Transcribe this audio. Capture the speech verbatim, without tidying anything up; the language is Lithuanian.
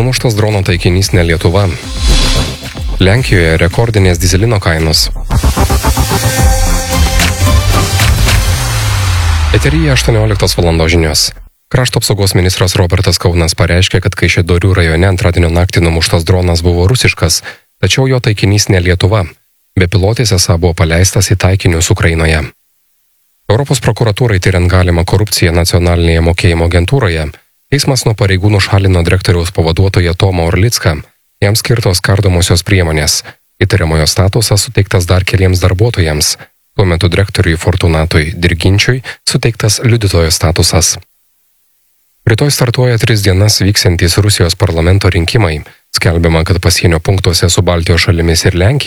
Numuštas drono taikinys ne Lietuva. Lenkijoje rekordinės dyzelino kainos. Eteryje aštuonioliktos valandos žinios. Krašto apsaugos ministras Robertas Kaunas pareiškė, kad Kaišiadorių rajone antradienio naktį numuštas dronas buvo rusiškas, tačiau jo taikinys ne Lietuva. Bepilotės esą buvo paleistas į taikinius Ukrainoje. Europos prokuratūrai tyriant galimą korupciją nacionalinėje mokėjimo agentūroje, teismas nuo pareigų nušalino direktoriaus pavaduotoją Tomą Orlicką. Jam skirtos kardomosios priemonės. Įtariamojo statusas suteiktas dar keliems darbuotojams. Tuo metu direktoriui Fortunatui Dirginčiui suteiktas liudytojo statusas. Rytoj startuoja tris dienas vyksiantys Rusijos parlamento rinkimai. Skelbiama, kad pasienio punktuose su Baltijos šalimis ir Lenkija